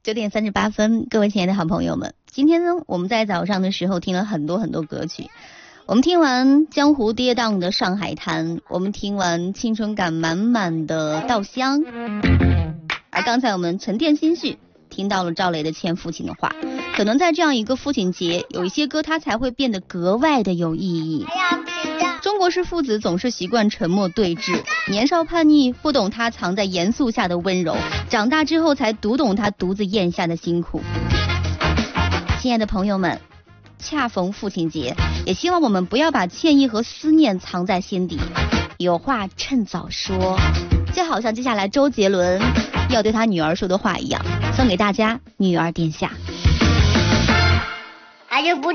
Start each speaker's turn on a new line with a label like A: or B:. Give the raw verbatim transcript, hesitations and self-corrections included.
A: 九点三十八分，各位亲爱的好朋友们，今天呢，我们在早上的时候听了很多很多歌曲。我们听完江湖跌宕的上海滩，我们听完青春感满满的稻香，而刚才我们沉淀心绪，听到了赵雷的欠父亲的话。可能在这样一个父亲节，有一些歌它才会变得格外的有意义。中国式父子总是习惯沉默对峙，年少叛逆不懂他藏在严肃下的温柔，长大之后才读懂他独自咽下的辛苦。亲爱的朋友们，恰逢父亲节，也希望我们不要把歉意和思念藏在心底，有话趁早说，就好像接下来周杰伦要对他女儿说的话一样，送给大家，女儿殿下。
B: 还是不